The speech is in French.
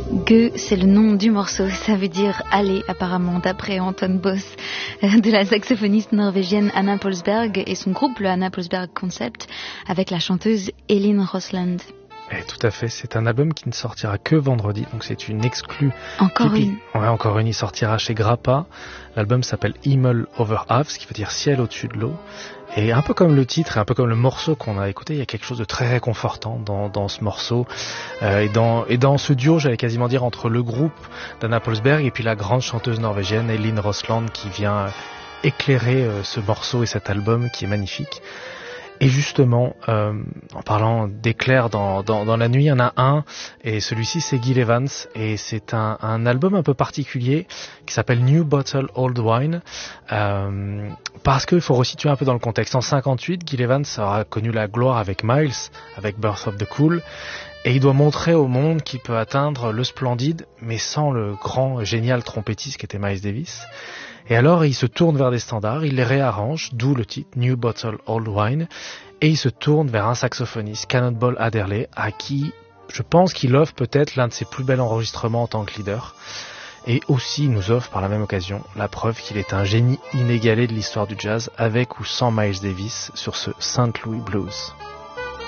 Gueux, c'est le nom du morceau, ça veut dire aller apparemment, d'après Anton Boss, de la saxophoniste norvégienne Anna Pålsberg et son groupe, le Anna Pålsberg Concept, avec la chanteuse Elin Rosland. Et tout à fait, c'est un album qui ne sortira que vendredi, donc c'est une exclue. Encore une. Ouais, encore une, il sortira chez Grappa. L'album s'appelle Himmel over Hav, ce qui veut dire ciel au-dessus de l'eau. Et un peu comme le titre, et un peu comme le morceau qu'on a écouté, il y a quelque chose de très réconfortant dans ce morceau. Et dans ce duo, j'allais quasiment dire, entre le groupe d'Anna Pålsberg et puis la grande chanteuse norvégienne Elin Rosland qui vient éclairer ce morceau et cet album qui est magnifique. Et justement, en parlant d'éclairs dans la nuit, il y en a un, et celui-ci c'est Gil Evans, et c'est un album un peu particulier qui s'appelle New Bottle Old Wine, parce qu'il faut resituer un peu dans le contexte. En 58, Gil Evans aura connu la gloire avec Miles, avec Birth of the Cool, et il doit montrer au monde qu'il peut atteindre le splendide, mais sans le grand, génial trompettiste qui était Miles Davis. Et alors, il se tourne vers des standards, il les réarrange, d'où le titre New Bottle Old Wine, et il se tourne vers un saxophoniste, Cannonball Adderley, à qui je pense qu'il offre peut-être l'un de ses plus bels enregistrements en tant que leader. Et aussi, il nous offre par la même occasion la preuve qu'il est un génie inégalé de l'histoire du jazz, avec ou sans Miles Davis, sur ce St. Louis Blues.